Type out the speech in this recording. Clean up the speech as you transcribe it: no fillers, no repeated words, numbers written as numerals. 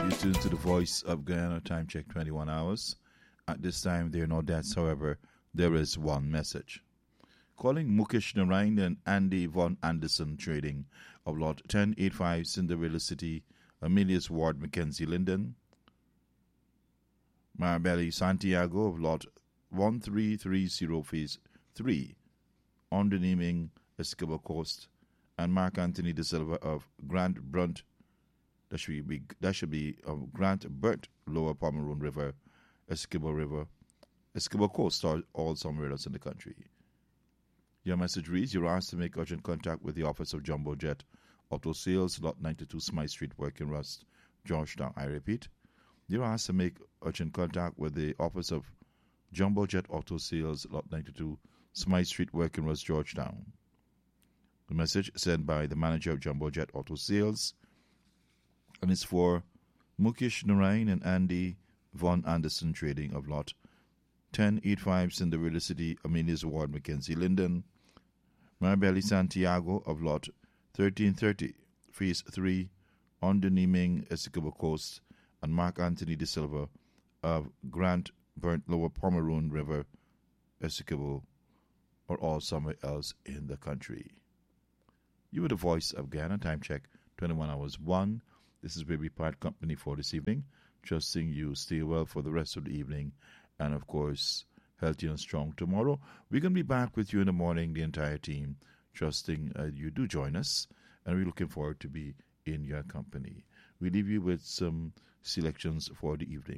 You tune to the Voice of Guyana. Time check 21 hours. At this time, there are no deaths. However, there is one message. Calling Mukesh Narain and Andy Von Anderson Trading of Lot 1085 Cinderella City, Amelius Ward, Mackenzie Linden. Marabelli Santiago of Lot 1330 Phase 3, Onderneming Escobar Coast, and Mark Anthony De Silva of Grant Brunt. That should be of Grant Burt, Lower Pomeroon River, Escobar Coast, all somewhere else in the country. Your message reads: you're asked to make urgent contact with the office of Jumbo Jet Auto Sales, Lot 92 Smythe Street, Working Rust, Georgetown. I repeat, you're asked to make urgent contact with the office of Jumbo Jet Auto Sales, Lot 92 Smythe Street, Working Rust, Georgetown. The message sent by the manager of Jumbo Jet Auto Sales, and it's for Mukesh Narain and Andy Von Anderson Trading of Lot 1085 Cinderella City, Amelius Ward, Mackenzie Linden. Marabelli Santiago of Lot 1330 Phase 3, Onderneming Escobar Coast, and Mark Anthony De Silva of Grant Burnt, Lower Pomeroon River, Escobar, or all somewhere else in the country. You were the Voice of Guyana. Time check 21 hours 1. This is where we part company for this evening. Trusting you stay well for the rest of the evening, and of course, healthy and strong tomorrow. We're going to be back with you in the morning, the entire team. Trusting you do join us, and we're looking forward to be in your company. We leave you with some selections for the evening.